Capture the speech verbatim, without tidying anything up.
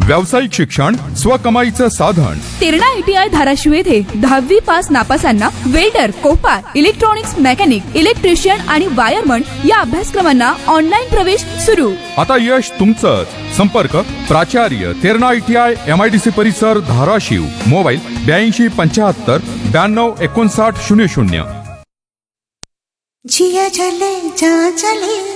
व्यावसायिक शिक्षण स्वकमाईचं साधन. तेरणा आयटीआय धाराशिव येथे दहावी pass नापासांना welder, Kopar, electronics mechanic, electrician आणि वायरमन या अभ्यासक्रमांना ऑनलाईन प्रवेश सुरू. आता यश तुमचंच. संपर्क प्राचार्य तेरणा आयटीआय एमआयडीसी परिसर धाराशिव. मोबाईल ब्याऐंशी पंच्याहत्तर ब्याण्णव एकोणसाठ शून्य शून्य. जिया चले जा चले